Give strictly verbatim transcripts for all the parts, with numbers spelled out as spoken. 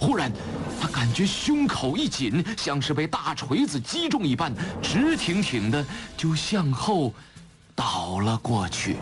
忽然，他感觉胸口一紧，像是被大锤子击中一般，直挺挺的就向后倒了过去。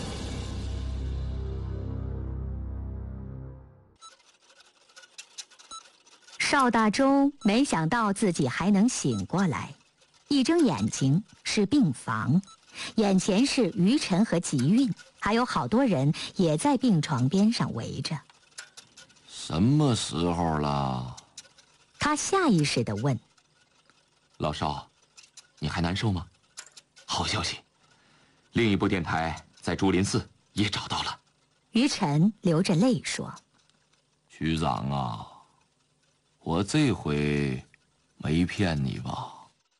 邵大周没想到自己还能醒过来，一睁眼睛是病房，眼前是于晨和吉运，还有好多人也在病床边上围着。 什么时候了？ 他下意识地问。 老邵，你还难受吗？好消息，另一部电台在竹林寺也找到了。 于晨流着泪说： 局长啊，我这回没骗你吧？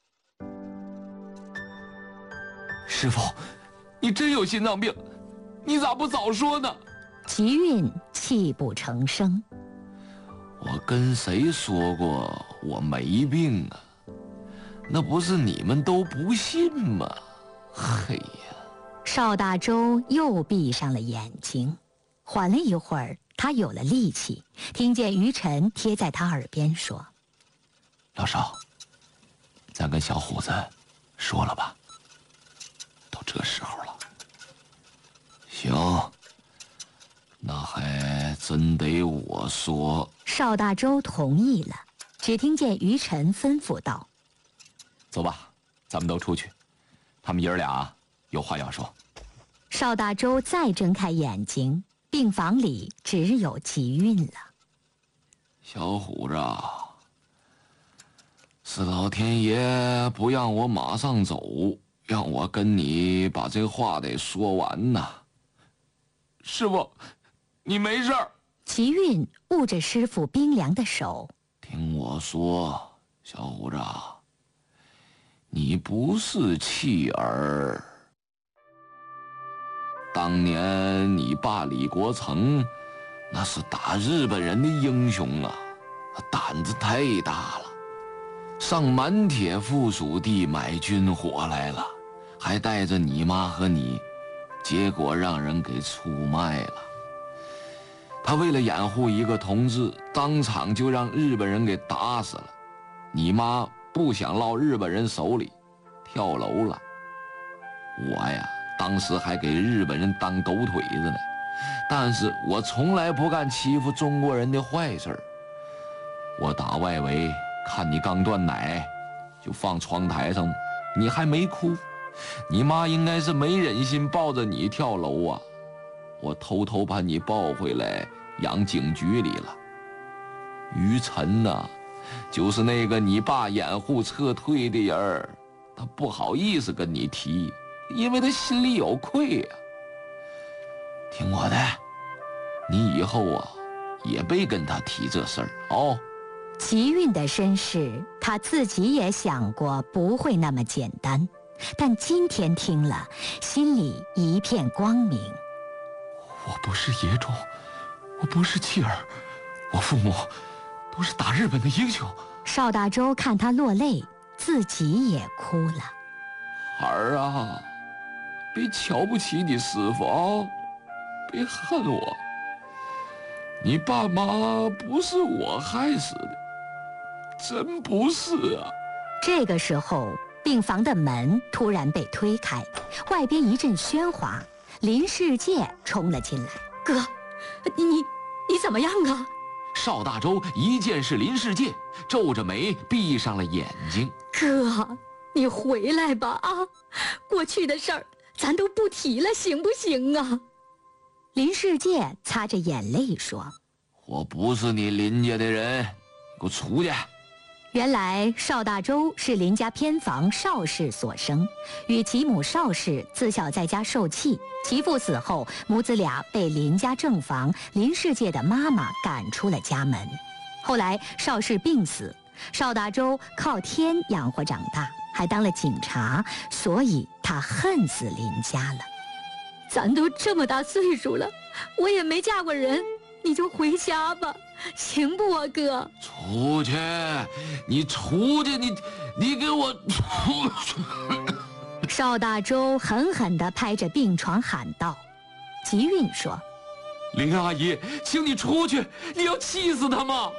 师傅，你真有心脏病，你咋不早说呢？ 吉运泣不成声。 我跟谁说过我没病啊？那不是你们都不信吗？嘿呀！ 邵大周又闭上了眼睛，缓了一会儿，他有了力气，听见于晨贴在他耳边说： 老邵，咱跟小虎子说了吧，都这时候了。行，那还真得我说。 邵大周同意了，只听见于晨吩咐道： 走吧，咱们都出去，他们爷儿俩有话要说。 邵大周再睁开眼睛，病房里只有吉运了。 小虎子，是老天爷不让我马上走，让我跟你把这话得说完呐。师傅，你没事儿。 吉运握着师傅冰凉的手， 听我说，小虎子，你不是弃儿。当年你爸李国成，那是打日本人的英雄啊，胆子太大了，上满铁附属地买军火来了，还带着你妈和你，结果让人给出卖了。他为了掩护一个同志，当场就让日本人给打死了。你妈不想落日本人手里，跳楼了。我呀，当时还给日本人当狗腿子呢，但是我从来不干欺负中国人的坏事儿。我打外围看你刚断奶，就放窗台上，你还没哭，你妈应该是没忍心抱着你跳楼啊。我偷偷把你抱回来养警局里了。于晨呐、啊，就是那个你爸掩护撤退的人儿，他不好意思跟你提，因为他心里有愧啊。听我的，你以后啊也别跟他提这事儿哦。 吉运的身世，他自己也想过不会那么简单，但今天听了，心里一片光明。 我不是野种，我不是弃儿，我父母都是打日本的英雄。 邵大周看他落泪，自己也哭了。 孩儿啊，别瞧不起你师傅啊，别恨我。你爸妈不是我害死的，真不是啊。 这个时候，病房的门突然被推开，外边一阵喧哗，林世界冲了进来。 哥，你你你怎么样啊？ 邵大周一见是林世界，皱着眉闭上了眼睛。 哥，你回来吧啊！过去的事儿咱都不提了，行不行啊？ 林世界擦着眼泪说： 我不是你林家的人，给我出去。 原来邵大周是林家偏房邵氏所生，与其母邵氏自小在家受气，其父死后，母子俩被林家正房林世界的妈妈赶出了家门。后来邵氏病死，邵大周靠天养活长大，还当了警察，所以他恨死林家了。 咱都这么大岁数了，我也没嫁过人，你就回家吧，行不啊哥？ 出去，你出去，你你给我出去！ 邵大周狠狠地拍着病床喊道。吉运说： 林阿姨，请你出去，你要气死他吗？